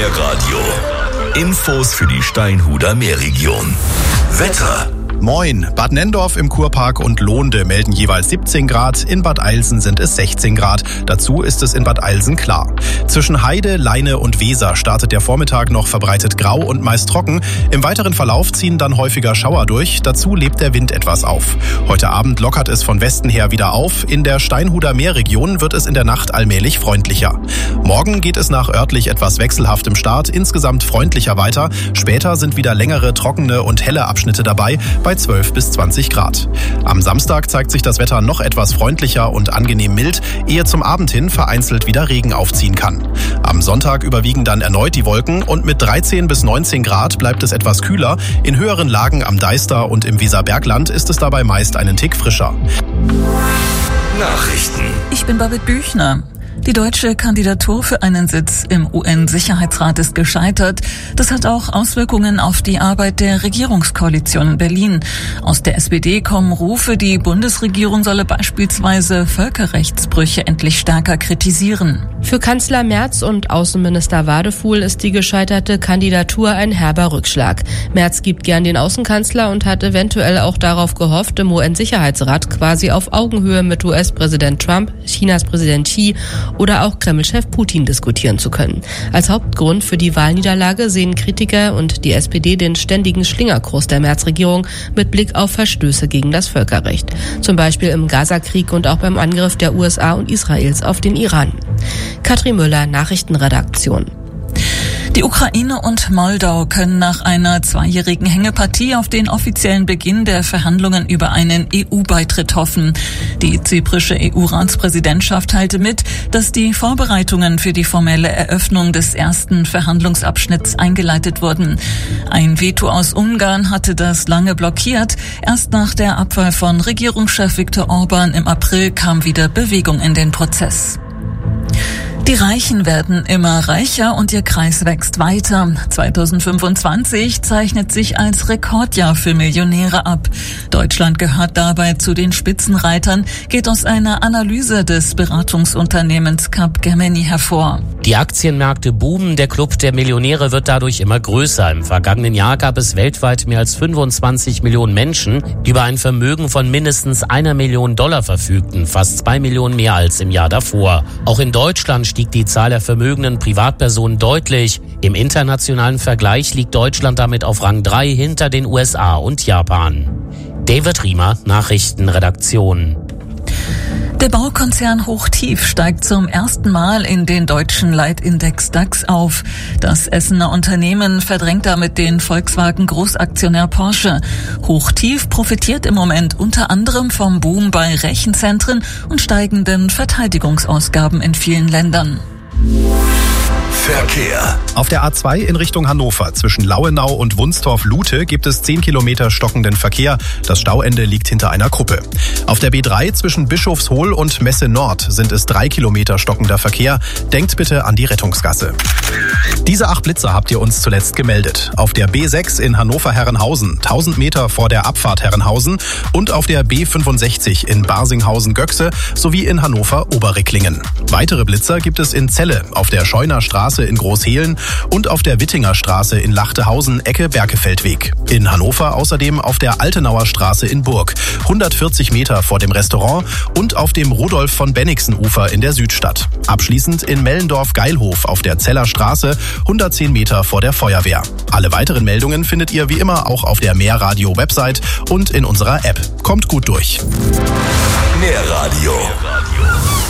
Meerradio. Infos für die Steinhuder Meerregion. Wetter. Moin, Bad Nenndorf im Kurpark und Lohnde melden jeweils 17 Grad, in Bad Eilsen sind es 16 Grad. Dazu ist es in Bad Eilsen klar. Zwischen Heide, Leine und Weser startet der Vormittag noch verbreitet grau und meist trocken. Im weiteren Verlauf ziehen dann häufiger Schauer durch, dazu lebt der Wind etwas auf. Heute Abend lockert es von Westen her wieder auf. In der Steinhuder Meerregion wird es in der Nacht allmählich freundlicher. Morgen geht es nach örtlich etwas wechselhaftem Start insgesamt freundlicher weiter. Später sind wieder längere, trockene und helle Abschnitte dabei, bei 12 bis 20 Grad. Am Samstag zeigt sich das Wetter noch etwas freundlicher und angenehm mild, ehe zum Abend hin vereinzelt wieder Regen aufziehen kann. Am Sonntag überwiegen dann erneut die Wolken und mit 13 bis 19 Grad bleibt es etwas kühler. In höheren Lagen am Deister und im Weserbergland ist es dabei meist einen Tick frischer. Nachrichten. Ich bin Babette Büchner. Die deutsche Kandidatur für einen Sitz im UN-Sicherheitsrat ist gescheitert. Das hat auch Auswirkungen auf die Arbeit der Regierungskoalition in Berlin. Aus der SPD kommen Rufe, die Bundesregierung solle beispielsweise Völkerrechtsbrüche endlich stärker kritisieren. Für Kanzler Merz und Außenminister Wadefuhl ist die gescheiterte Kandidatur ein herber Rückschlag. Merz gibt gern den Außenkanzler und hat eventuell auch darauf gehofft, im UN-Sicherheitsrat quasi auf Augenhöhe mit US-Präsident Trump, Chinas Präsident Xi oder auch Kreml-Chef Putin diskutieren zu können. Als Hauptgrund für die Wahlniederlage sehen Kritiker und die SPD den ständigen Schlingerkurs der Merz-Regierung mit Blick auf Verstöße gegen das Völkerrecht. Zum Beispiel im Gaza-Krieg und auch beim Angriff der USA und Israels auf den Iran. Katrin Müller, Nachrichtenredaktion. Die Ukraine und Moldau können nach einer 2-jährigen Hängepartie auf den offiziellen Beginn der Verhandlungen über einen EU-Beitritt hoffen. Die zyprische EU-Ratspräsidentschaft teilte mit, dass die Vorbereitungen für die formelle Eröffnung des ersten Verhandlungsabschnitts eingeleitet wurden. Ein Veto aus Ungarn hatte das lange blockiert. Erst nach der Abwahl von Regierungschef Viktor Orban im April kam wieder Bewegung in den Prozess. Die Reichen werden immer reicher und ihr Kreis wächst weiter. 2025 zeichnet sich als Rekordjahr für Millionäre ab. Deutschland gehört dabei zu den Spitzenreitern, geht aus einer Analyse des Beratungsunternehmens Capgemini hervor. Die Aktienmärkte boomen, der Club der Millionäre wird dadurch immer größer. Im vergangenen Jahr gab es weltweit mehr als 25 Millionen Menschen, die über ein Vermögen von mindestens $1 Million verfügten, fast 2 Millionen mehr als im Jahr davor. Auch in Deutschland stieg die Zahl der vermögenden Privatpersonen deutlich. Im internationalen Vergleich liegt Deutschland damit auf Rang 3 hinter den USA und Japan. David Riemer, Nachrichtenredaktion. Der Baukonzern Hochtief steigt zum ersten Mal in den deutschen Leitindex DAX auf. Das Essener Unternehmen verdrängt damit den Volkswagen-Großaktionär Porsche. Hochtief profitiert im Moment unter anderem vom Boom bei Rechenzentren und steigenden Verteidigungsausgaben in vielen Ländern. Verkehr. Auf der A2 in Richtung Hannover zwischen Lauenau und Wunstorf-Lute gibt es 10 Kilometer stockenden Verkehr. Das Stauende liegt hinter einer Kuppe. Auf der B3 zwischen Bischofshohl und Messe Nord sind es 3 Kilometer stockender Verkehr. Denkt bitte an die Rettungsgasse. Diese 8 Blitzer habt ihr uns zuletzt gemeldet. Auf der B6 in Hannover-Herrenhausen, 1000 Meter vor der Abfahrt Herrenhausen und auf der B65 in Barsinghausen-Göxe sowie in Hannover-Oberricklingen. Weitere Blitzer gibt es in Celle, auf der Scheuner Straße in Großhehlen und auf der Wittinger Straße in Lachtehausen, Ecke Berkefeldweg. In Hannover außerdem auf der Altenauer Straße in Burg, 140 Meter vor dem Restaurant und auf dem Rudolf von Bennigsen Ufer in der Südstadt. Abschließend in Mellendorf-Geilhof auf der Zeller Straße, 110 Meter vor der Feuerwehr. Alle weiteren Meldungen findet ihr wie immer auch auf der Meerradio-Website und in unserer App. Kommt gut durch. Meerradio.